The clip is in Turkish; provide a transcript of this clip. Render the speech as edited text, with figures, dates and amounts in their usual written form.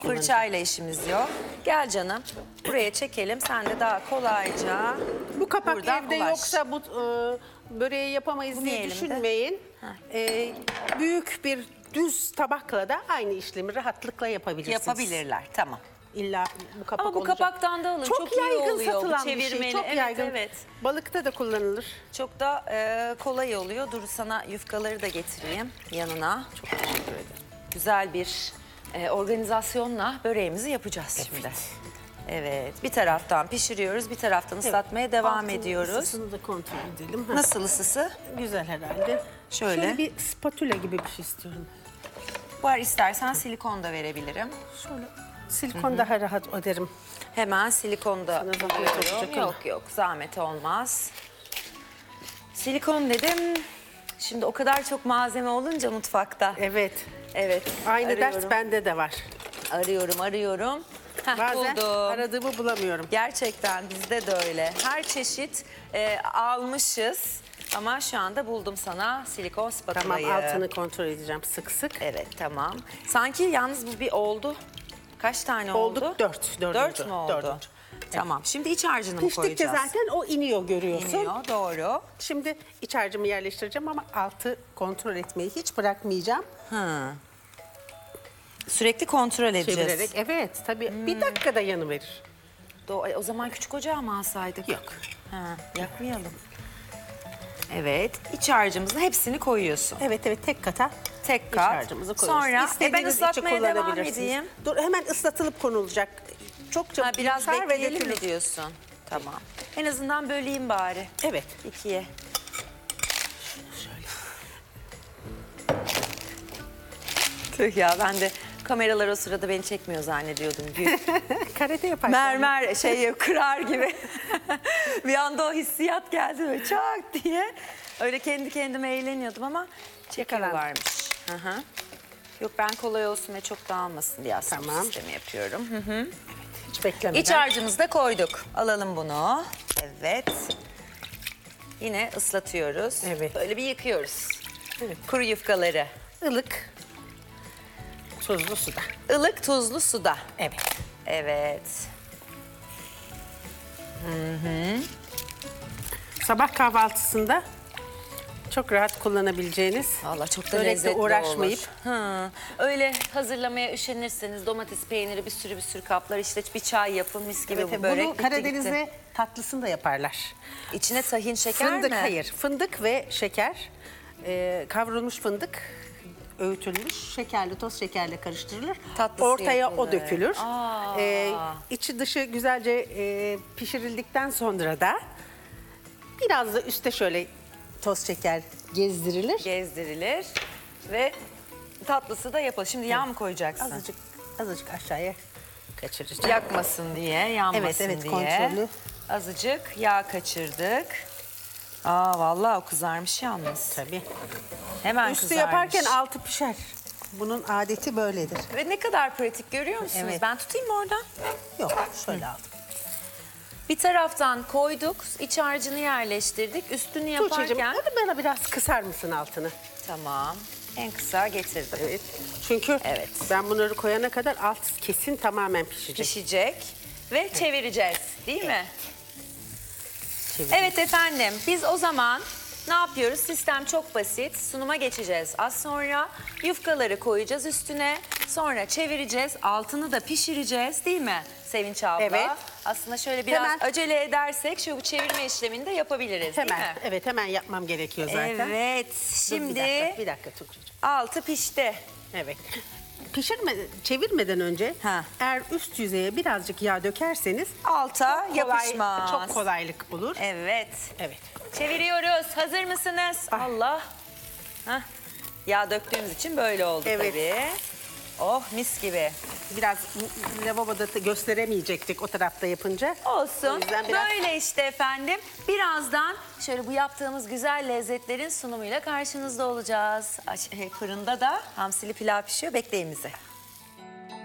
Fırçayla işimiz yok. Gel canım. Buraya çekelim. Sen de daha kolayca Bu kapak buradan evde ulaş. yoksa bu böreği yapamayız Bu diye niye elimde? düşünmeyin. Büyük bir düz tabakla da aynı işlemi rahatlıkla yapabilirsiniz. Yapabilirler. Tamam. İlla bu kapak Ama bu olacak. kapaktan da alın. Çok iyi yaygın oluyor bu satılan bir çevirmeli. şey. Çok Evet, yaygın. evet. Balıkta da kullanılır. Çok da kolay oluyor. Dur sana yufkaları da getireyim yanına. Çok teşekkür ederim. Güzel bir organizasyonla böreğimizi yapacağız şimdi. Evet. Bir taraftan pişiriyoruz, bir taraftan ıslatmaya devam Altının ediyoruz. ısısını da kontrol edelim. Ha, Nasıl ısısı? güzel herhalde. Şöyle. bir spatula gibi bir şey istiyorum. Var, istersen silikon da verebilirim. Şöyle silikon daha rahat öderim. Hemen silikon da Sana zahmet alıyorum. olacak ama. Yok yok, zahmet olmaz. Silikon dedim. Şimdi o kadar çok malzeme olunca mutfakta. Evet. Evet. Aynı arıyorum. ders bende de var. Arıyorum. Heh, Bazen buldum. aradığımı bulamıyorum. Gerçekten bizde de öyle. Her çeşit almışız. Ama şu anda buldum sana silikon spatulayı. Tamam, altını kontrol edeceğim sık sık. Evet, tamam. Sanki yalnız bu bir oldu. Kaç tane oldu? Olduk 4. Dört mü oldu? Tamam. Şimdi iç harcını mı Piştikçe koyacağız? zaten o iniyor görüyorsun. İniyor, doğru. Şimdi iç harcımı yerleştireceğim ama altı kontrol etmeyi hiç bırakmayacağım. Hı. Sürekli kontrol edeceğiz. Çevirerek. Evet tabii bir dakikada yanıverir. O zaman küçük ocağı mı alsaydık? Yok. Ha, yakmayalım. Evet, iç harcımızın hepsini koyuyorsun. Evet tek kata Tek iç kat. harcımızı koyuyoruz. Sonra ben İstediğiniz içi ıslatmaya devam kullanabilirsiniz. edeyim. Dur, hemen ıslatılıp konulacak. Çok çabuk Biraz yumuşar ve bekleyelim mi dökülür. diyorsun? Tamam. En azından böleyim bari. Evet. İkiye. Tüh ya, ben de kameralar o sırada beni çekmiyor zannediyordum. Karate yaparsın. Mermer kırar gibi. Bir anda o hissiyat geldi böyle çak diye. Öyle kendi kendime eğleniyordum ama çekiyorlarmış. Hı hı. Yok, ben kolay olsun ve çok dağılmasın diye aslında Tamam. sistemi yapıyorum. Hiç beklemeden. İç harcımızı da koyduk. Alalım bunu. Evet. Yine ıslatıyoruz. Evet. Böyle bir yıkıyoruz. Evet. Kuru yufkaları. Ilık. Tuzlu suda. Ilık tuzlu suda. Evet. Evet. Sabah kahvaltısında çok rahat kullanabileceğiniz. Vallahi çok da börekle lezzetli uğraşmayıp. olur. Hı. Öyle hazırlamaya üşenirseniz domates, peyniri bir sürü kaplar, işte bir çay yapın, mis gibi Evet, bu börek bunu bitti Karadeniz'de gitti. tatlısını da yaparlar. İçine tahin şeker Fındık mi? hayır. Fındık ve şeker. Kavrulmuş fındık öğütülmüş. Şekerli, toz şekerle karıştırılır. Tatlısı Ortaya yapılır. o dökülür. Aa. İçi dışı güzelce pişirildikten sonra da biraz da üstte şöyle toz şeker gezdirilir. Gezdirilir ve tatlısı da yapılır. Şimdi yağ mı koyacaksın? Azıcık aşağıya kaçıracağım. Yakmasın diye, yanmasın Evet, diye. kontrollü. Azıcık yağ kaçırdık. Aa, vallahi o kızarmış yalnız. Tabii. Hemen Üstü kızarmış. yaparken altı pişer. Bunun adeti böyledir. Ve ne kadar pratik, görüyor musunuz? Evet. Ben tutayım mı oradan? Yok, şöyle aldım. Bir taraftan koyduk, iç harcını yerleştirdik. Üstünü Tuğçe'cim, yaparken... hadi bana biraz kısar mısın altını? Tamam. En kısa getirdim. Evet. Çünkü Evet. ben bunları koyana kadar alt kesin tamamen pişecek. Pişecek ve çevireceğiz, değil mi? Çevireyim. Evet efendim, biz o zaman ne yapıyoruz? Sistem çok basit. Sunuma geçeceğiz. Az sonra yufkaları koyacağız üstüne. Sonra çevireceğiz. Altını da pişireceğiz, değil mi Sevinç abla? Evet. Aslında şöyle biraz Hemen. acele edersek şu çevirme işlemini de yapabiliriz, değil Hemen, mi? evet hemen yapmam gerekiyor zaten. Evet, Dur, şimdi bir dakika Tuğçe'cim. altı pişti. Evet. Çevirmeden önce Ha. eğer üst yüzeye birazcık yağ dökerseniz Alta yapışmaz. çok kolaylık olur. Evet. Evet. Çeviriyoruz. Hazır mısınız? Allah. Hah. Yağ döktüğümüz için böyle oldu Evet. tabii. Oh, mis gibi. Biraz lavaboda da gösteremeyecektik o tarafta yapınca. O Olsun. yüzden biraz- Böyle işte efendim. Birazdan şöyle bu yaptığımız güzel lezzetlerin sunumuyla karşınızda olacağız. Fırında da hamsili pilav pişiyor. Bekleyin bizi.